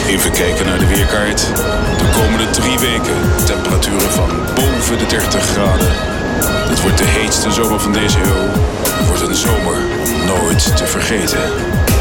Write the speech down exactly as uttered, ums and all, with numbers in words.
Even kijken naar de weerkaart. De komende drie weken temperaturen van boven de dertig graden. Het wordt de heetste zomer van deze eeuw. Het wordt een zomer om nooit te vergeten.